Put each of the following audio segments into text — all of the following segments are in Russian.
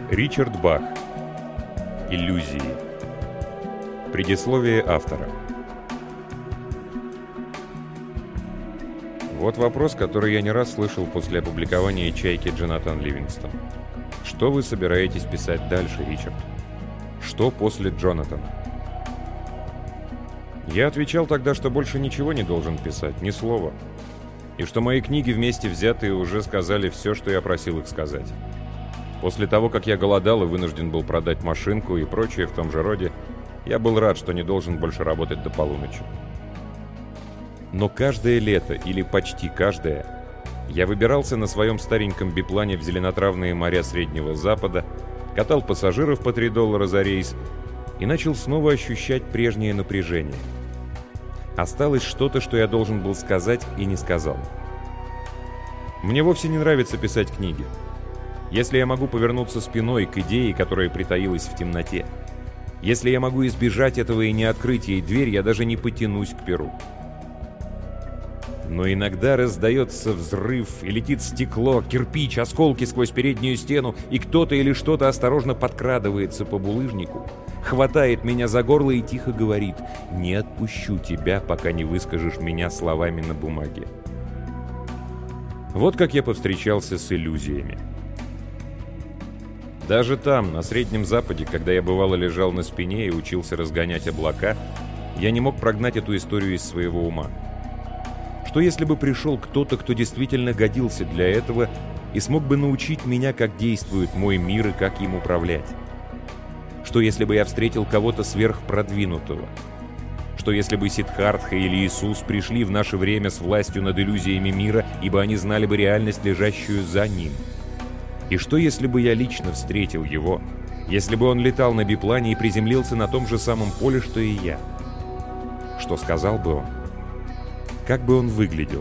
Ричард Бах. Иллюзии. Предисловие автора. Вот вопрос, который я не раз слышал после опубликования «Чайки» Джонатан Ливингстон. Что вы собираетесь писать дальше, Ричард? Что после Джонатана? Я отвечал тогда, что больше ничего не должен писать, ни слова. И что мои книги вместе взятые уже сказали все, что я просил их сказать. После того, как я голодал и вынужден был продать машинку и прочее в том же роде, я был рад, что не должен больше работать до полуночи. Но каждое лето, или почти каждое, я выбирался на своем стареньком биплане в зеленотравные моря Среднего Запада, катал пассажиров по $3 за рейс и начал снова ощущать прежнее напряжение. Осталось что-то, что я должен был сказать и не сказал. Мне вовсе не нравится писать книги. Если я могу повернуться спиной к идее, которая притаилась в темноте, если я могу избежать этого и не открыть ей дверь, я даже не потянусь к перу. Но иногда раздается взрыв, и летит стекло, кирпич, осколки сквозь переднюю стену, и кто-то или что-то осторожно подкрадывается по булыжнику, хватает меня за горло и тихо говорит: «Не отпущу тебя, пока не выскажешь меня словами на бумаге». Вот как я повстречался с иллюзиями. Даже там, на Среднем Западе, когда я бывало лежал на спине и учился разгонять облака, я не мог прогнать эту историю из своего ума. Что если бы пришел кто-то, кто действительно годился для этого и смог бы научить меня, как действует мой мир и как им управлять? Что если бы я встретил кого-то сверхпродвинутого? Что если бы Сиддхартха или Иисус пришли в наше время с властью над иллюзиями мира, ибо они знали бы реальность, лежащую за ним? И что, если бы я лично встретил его, если бы он летал на биплане и приземлился на том же самом поле, что и я? Что сказал бы он? Как бы он выглядел?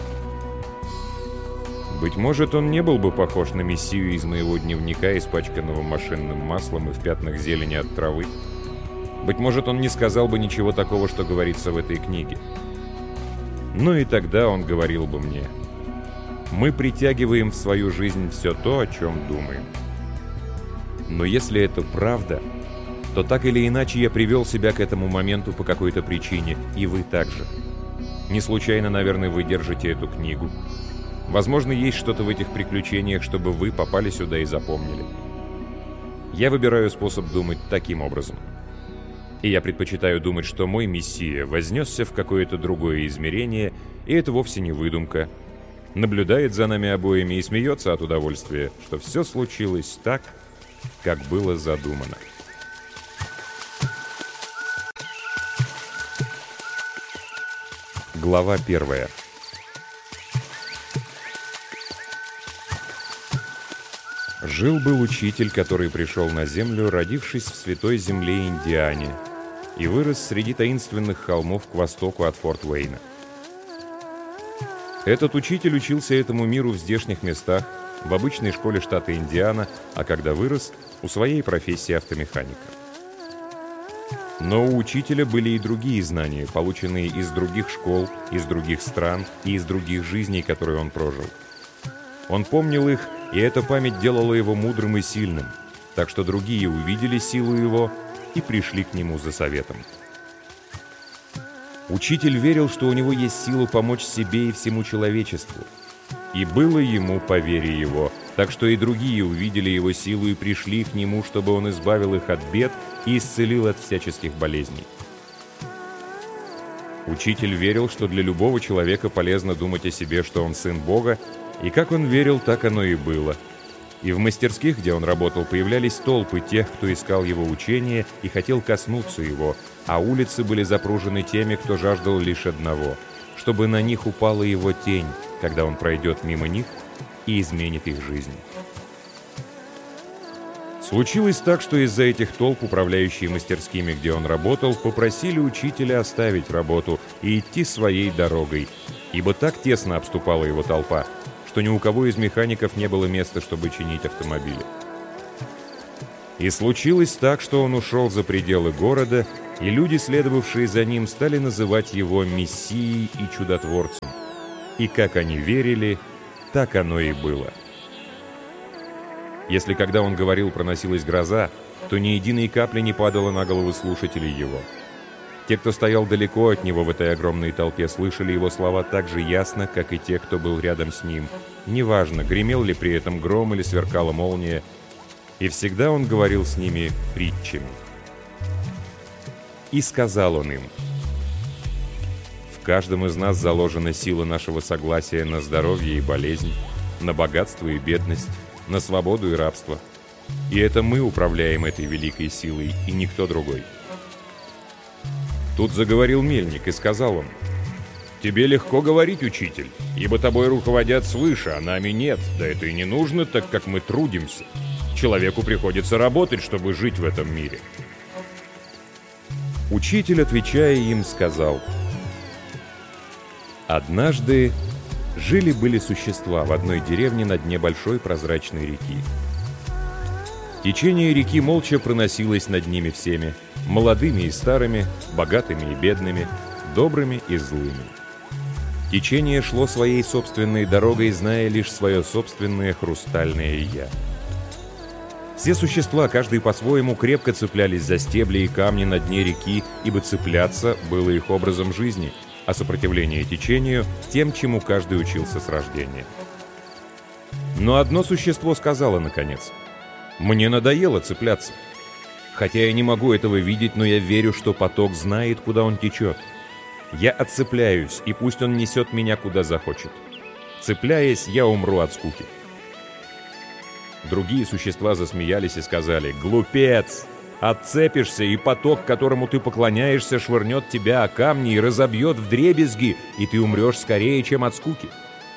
Быть может, он не был бы похож на мессию из моего дневника, испачканного машинным маслом и в пятнах зелени от травы. Быть может, он не сказал бы ничего такого, что говорится в этой книге. Но и тогда он говорил бы мне: мы притягиваем в свою жизнь все то, о чем думаем. Но если это правда, то так или иначе я привел себя к этому моменту по какой-то причине, и вы также. Не случайно, наверное, вы держите эту книгу. Возможно, есть что-то в этих приключениях, чтобы вы попали сюда и запомнили. Я выбираю способ думать таким образом. И я предпочитаю думать, что мой мессия вознесся в какое-то другое измерение, и это вовсе не выдумка, наблюдает за нами обоими и смеется от удовольствия, что все случилось так, как было задумано. Глава 1. Жил-был учитель, который пришел на землю, родившись в святой земле Индиане, и вырос среди таинственных холмов к востоку от Форт Уэйна. Этот учитель учился этому миру в здешних местах, в обычной школе штата Индиана, а когда вырос, у своей профессии автомеханика. Но у учителя были и другие знания, полученные из других школ, из других стран и из других жизней, которые он прожил. Он помнил их, и эта память делала его мудрым и сильным, так что другие увидели силу его и пришли к нему за советом. Учитель верил, что у него есть сила помочь себе и всему человечеству. И было ему по вере его, так что и другие увидели его силу и пришли к нему, чтобы он избавил их от бед и исцелил от всяческих болезней. Учитель верил, что для любого человека полезно думать о себе, что он сын Бога, и как он верил, так оно и было. И в мастерских, где он работал, появлялись толпы тех, кто искал его учения и хотел коснуться его, а улицы были запружены теми, кто жаждал лишь одного, чтобы на них упала его тень, когда он пройдет мимо них и изменит их жизнь. Случилось так, что из-за этих толп, управляющие мастерскими, где он работал, попросили учителя оставить работу и идти своей дорогой, ибо так тесно обступала его толпа, что ни у кого из механиков не было места, чтобы чинить автомобили. И случилось так, что он ушел за пределы города, и люди, следовавшие за ним, стали называть его Мессией и Чудотворцем. И как они верили, так оно и было. Если когда он говорил проносилась гроза, то ни единой капли не падало на головы слушателей его. Те, кто стоял далеко от него в этой огромной толпе, слышали его слова так же ясно, как и те, кто был рядом с ним. Неважно, гремел ли при этом гром или сверкала молния, и всегда он говорил с ними притчами. И сказал он им: «В каждом из нас заложена сила нашего согласия на здоровье и болезнь, на богатство и бедность, на свободу и рабство. И это мы управляем этой великой силой, и никто другой». Тут заговорил мельник, и сказал он: «Тебе легко говорить, учитель, ибо тобой руководят свыше, а нами нет. Да это и не нужно, так как мы трудимся. Человеку приходится работать, чтобы жить в этом мире». Учитель, отвечая им, сказал: «Однажды жили-были существа в одной деревне на дне большой прозрачной реки. Течение реки молча проносилось над ними всеми, молодыми и старыми, богатыми и бедными, добрыми и злыми. Течение шло своей собственной дорогой, зная лишь свое собственное хрустальное «я». Все существа, каждый по-своему, крепко цеплялись за стебли и камни на дне реки, ибо цепляться было их образом жизни, а сопротивление течению — тем, чему каждый учился с рождения. Но одно существо сказало наконец: «Мне надоело цепляться. Хотя я не могу этого видеть, но я верю, что поток знает, куда он течет. Я отцепляюсь, и пусть он несет меня, куда захочет. Цепляясь, я умру от скуки». Другие существа засмеялись и сказали: «Глупец! Отцепишься, и поток, которому ты поклоняешься, швырнет тебя о камни и разобьет вдребезги, и ты умрешь скорее, чем от скуки».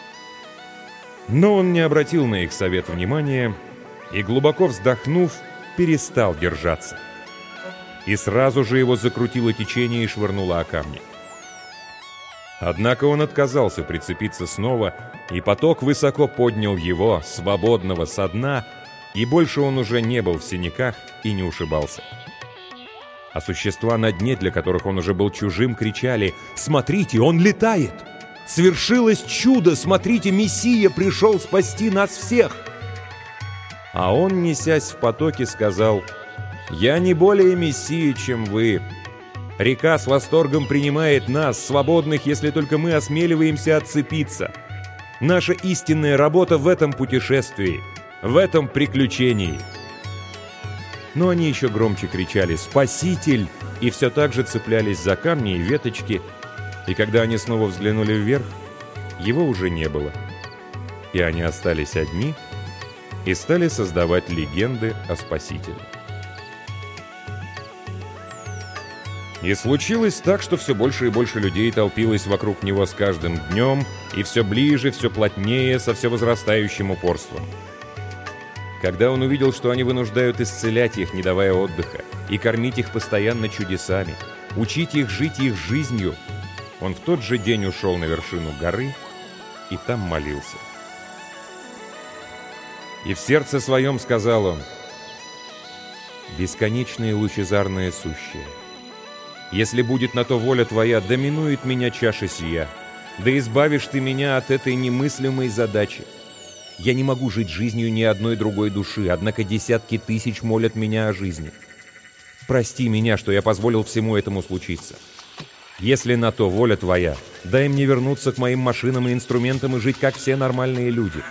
Но он не обратил на их совет внимания и, глубоко вздохнув, перестал держаться. И сразу же его закрутило течение и швырнуло о камни. Однако он отказался прицепиться снова, и поток высоко поднял его, свободного со дна, и больше он уже не был в синяках и не ушибался. А существа на дне, для которых он уже был чужим, кричали: «Смотрите, он летает! Свершилось чудо! Смотрите, Мессия пришел спасти нас всех!» А он, несясь в потоке, сказал: «Я не более Мессия, чем вы. Река с восторгом принимает нас, свободных, если только мы осмеливаемся отцепиться. Наша истинная работа в этом путешествии, в этом приключении». Но они еще громче кричали: «Спаситель!» и все так же цеплялись за камни и веточки, и когда они снова взглянули вверх, его уже не было. И они остались одни и стали создавать легенды о Спасителе. И случилось так, что все больше и больше людей толпилось вокруг него с каждым днем, и все ближе, все плотнее, со все возрастающим упорством. Когда он увидел, что они вынуждают исцелять их, не давая отдыха, и кормить их постоянно чудесами, учить их жить их жизнью, он в тот же день ушел на вершину горы и там молился. И в сердце своем сказал он: «Бесконечное лучезарное сущее, если будет на то воля Твоя, доминует меня чаша сия, да избавишь Ты меня от этой немыслимой задачи. Я не могу жить жизнью ни одной другой души, однако десятки тысяч молят меня о жизни. Прости меня, что я позволил всему этому случиться. Если на то воля Твоя, дай мне вернуться к моим машинам и инструментам и жить, как все нормальные люди».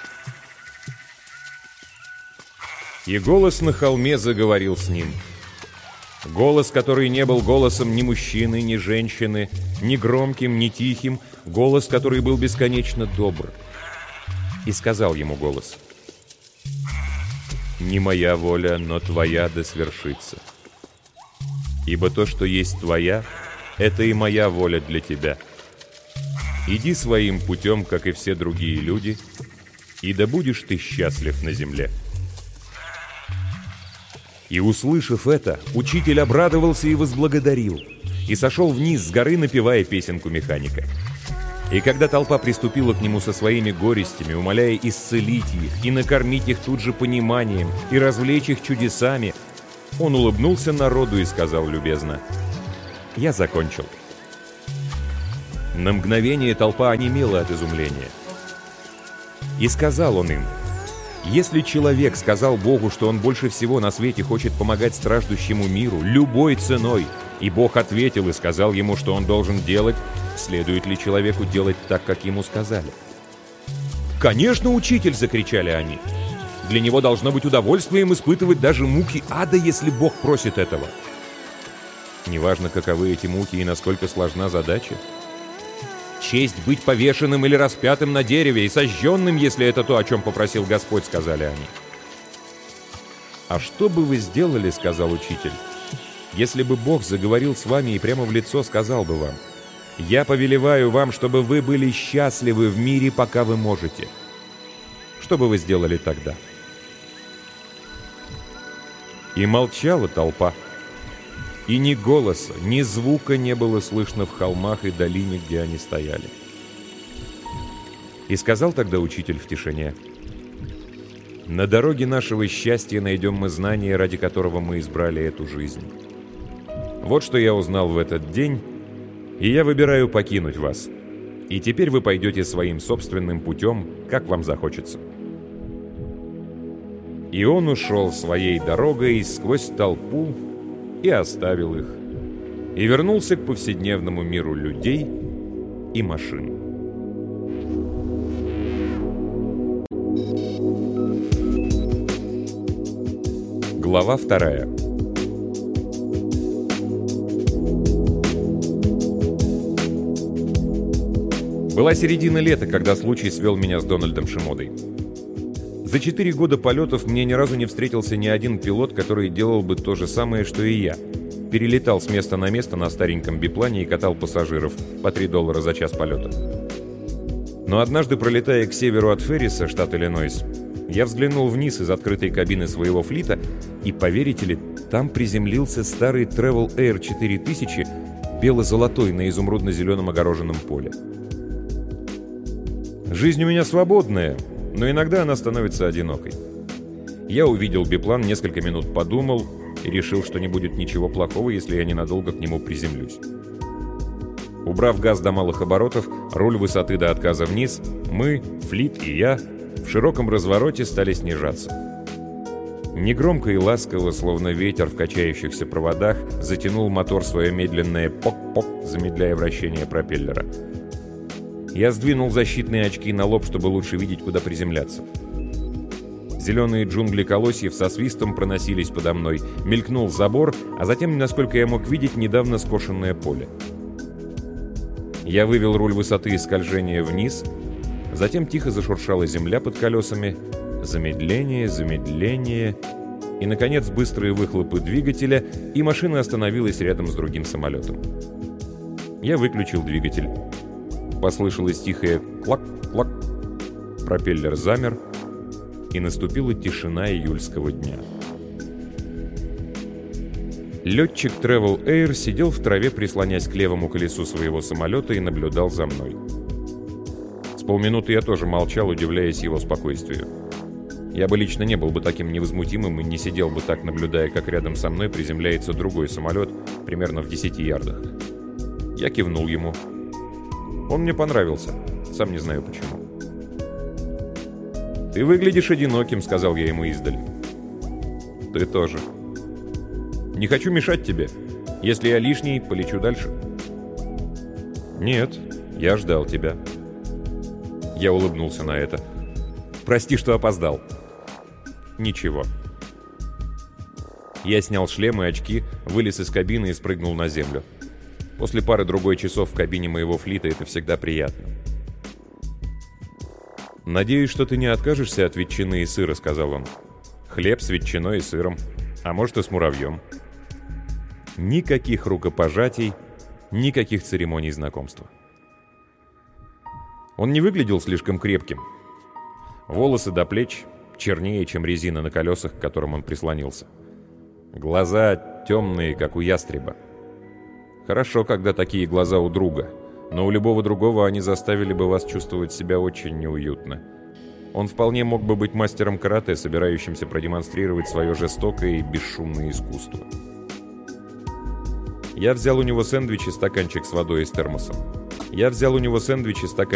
И голос на холме заговорил с ним. Голос, который не был голосом ни мужчины, ни женщины, ни громким, ни тихим, голос, который был бесконечно добр. И сказал ему голос: «Не моя воля, но Твоя да свершится. Ибо то, что есть Твоя, это и моя воля для тебя. Иди своим путем, как и все другие люди, и да будешь ты счастлив на земле». И, услышав это, учитель обрадовался и возблагодарил, и сошел вниз с горы, напевая песенку механика. И когда толпа приступила к нему со своими горестями, умоляя исцелить их и накормить их тут же пониманием и развлечь их чудесами, он улыбнулся народу и сказал любезно: «Я закончил». На мгновение толпа онемела от изумления. И сказал он им: Если человек сказал Богу, что он больше всего на свете хочет помогать страждущему миру любой ценой, и Бог ответил и сказал ему, что он должен делать, следует ли человеку делать так, как ему сказали? «Конечно, учитель!» — закричали они. «Для него должно быть удовольствием испытывать даже муки ада, если Бог просит этого». Неважно, каковы эти муки и насколько сложна задача. «Честь быть повешенным или распятым на дереве и сожженным, если это то, о чем попросил Господь», — сказали они. «А что бы вы сделали, — сказал учитель, — если бы Бог заговорил с вами и прямо в лицо сказал бы вам: «Я повелеваю вам, чтобы вы были счастливы в мире, пока вы можете». Что бы вы сделали тогда?» И молчала толпа. И ни голоса, ни звука не было слышно в холмах и долине, где они стояли. И сказал тогда учитель в тишине: «На дороге нашего счастья найдем мы знание, ради которого мы избрали эту жизнь. Вот что я узнал в этот день, и я выбираю покинуть вас. И теперь вы пойдете своим собственным путем, как вам захочется». И он ушел своей дорогой сквозь толпу и оставил их, и вернулся к повседневному миру людей и машин. Глава 2. Была середина лета, когда случай свел меня с Дональдом Шимодой. За 4 года полетов мне ни разу не встретился ни один пилот, который делал бы то же самое, что и я. Перелетал с места на место на стареньком биплане и катал пассажиров по $3 за час полета. Но однажды, пролетая к северу от Ферриса, штат Иллинойс, я взглянул вниз из открытой кабины своего флита, и, поверите ли, там приземлился старый Travel Air 4000, бело-золотой на изумрудно-зеленом огороженном поле. Жизнь у меня свободная, но иногда она становится одинокой. Я увидел биплан, несколько минут подумал и решил, что не будет ничего плохого, если я ненадолго к нему приземлюсь. Убрав газ до малых оборотов, руль высоты до отказа вниз, мы, флит и я, в широком развороте стали снижаться. Негромко и ласково, словно ветер в качающихся проводах, затянул мотор свое медленное пок-пок, замедляя вращение пропеллера. Я сдвинул защитные очки на лоб, чтобы лучше видеть, куда приземляться. Зеленые джунгли колосьев со свистом проносились подо мной, мелькнул забор, а затем, насколько я мог видеть, недавно скошенное поле. Я вывел руль высоты и скольжения вниз, затем тихо зашуршала земля под колесами, замедление, замедление, и, наконец, быстрые выхлопы двигателя, и машина остановилась рядом с другим самолетом. Я выключил двигатель. Послышалось тихое «клак-клак», пропеллер замер, и наступила тишина июльского дня. Летчик Travel Air сидел в траве, прислонясь к левому колесу своего самолета, и наблюдал за мной. С полминуты я тоже молчал, удивляясь его спокойствию. Я бы лично не был бы таким невозмутимым и не сидел бы так, наблюдая, как рядом со мной приземляется другой самолет, примерно в 10 ярдах. Я кивнул ему. Он мне понравился, сам не знаю почему. «Ты выглядишь одиноким», — сказал я ему издали. «Ты тоже. Не хочу мешать тебе. Если я лишний, полечу дальше». «Нет, я ждал тебя». Я улыбнулся на это. «Прости, что опоздал». «Ничего». Я снял шлем и очки, вылез из кабины и спрыгнул на землю. После пары-другой часов в кабине моего флита это всегда приятно. «Надеюсь, что ты не откажешься от ветчины и сыра», — сказал он. «Хлеб с ветчиной и сыром, а может и с муравьем». Никаких рукопожатий, никаких церемоний знакомства. Он не выглядел слишком крепким. Волосы до плеч чернее, чем резина на колесах, к которым он прислонился. Глаза темные, как у ястреба. Хорошо, когда такие глаза у друга, но у любого другого они заставили бы вас чувствовать себя очень неуютно. Он вполне мог бы быть мастером карате, собирающимся продемонстрировать свое жестокое и бесшумное искусство. Я взял у него сэндвич и стаканчик с водой из термоса.